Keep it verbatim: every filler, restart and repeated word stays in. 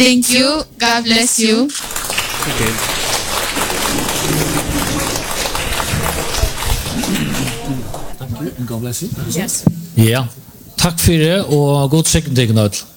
Thank you. God bless you. Okay. Thank you, and God bless you. Yes. Ja. Takk for det, og god sikken til deg.